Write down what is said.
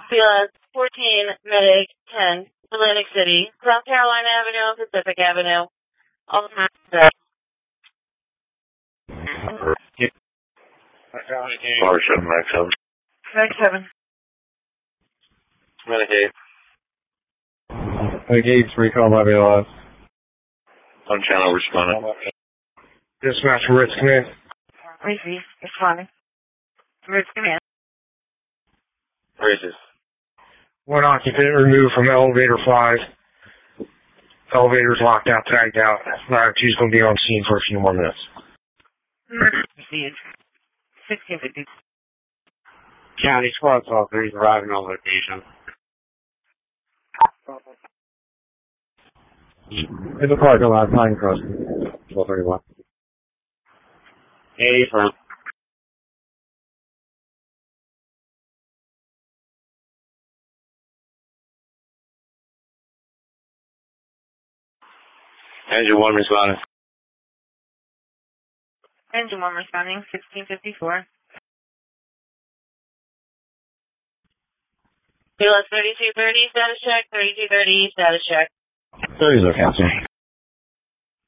CLS 14, Medic 10, Atlantic City, South Carolina Avenue and Pacific Avenue. All set. Bar 7, Max 7. Max 7. Medic 8. Medic 8, recall by BLS. On channel responding. Dispatch from Ritz Command. Receive. Responding. Ritz Command. Races. One occupant removed from elevator 5. Elevator's locked out, tagged out. Two's going to be on scene for a few more minutes. Received. 1650. County Squad 12 arriving on location. In the parking lot, Pine Crest. 1231. A firm. Engine 1 responding. Engine 1 responding. 1654. CLS 3230, status check. 3230, status check. 30's okay, sir.